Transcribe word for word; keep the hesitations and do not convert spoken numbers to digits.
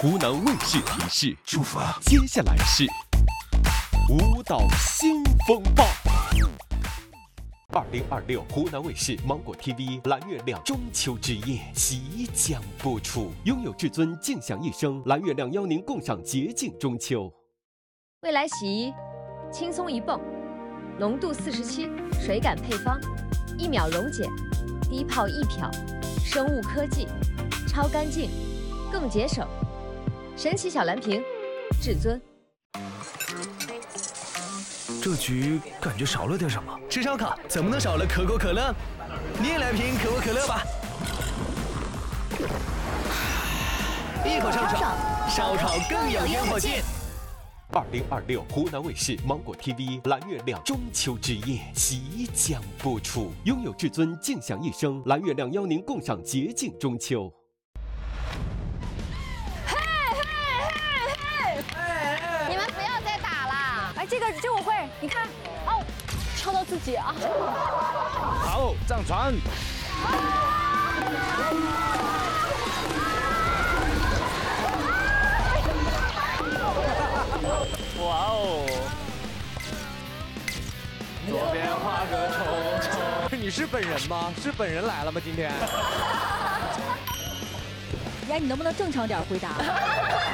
湖南卫视提示：出发，接下来是舞蹈新风暴。二零二六湖南卫视芒果 T V 蓝月亮中秋之夜即将播出，拥有至尊静享一生，蓝月亮邀您共赏洁净中秋。 未来洗衣，轻松一泵，浓度四十七，水感配方，一秒溶解，低泡一漂，生物科技，超干净，更节省。神奇小蓝瓶，至尊。 这局感觉少了点什么。吃烧烤怎么能少了可口可乐？你也来瓶可口可乐吧。一口上爽，烧烤更有烟火气。 二零二六湖南卫视芒果 T V 蓝月亮中秋之夜即将播出，拥有至尊静享一生，蓝月亮邀您共赏洁净中秋。 嘿嘿嘿嘿！你们不要再打了！哎，这个这我会，你看，哦，敲到自己啊！ 好，上船。哇哦！左边画个抽抽。你是本人吗？是本人来了吗？今天？ 呀，你能不能正常点回答？